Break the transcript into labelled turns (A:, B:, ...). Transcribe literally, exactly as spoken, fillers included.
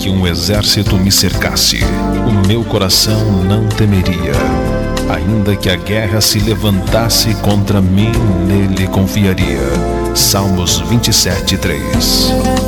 A: que um exército me cercasse, o meu coração não temeria. Ainda que a guerra se levantasse contra mim, nele confiaria. Salmos vinte e sete, três.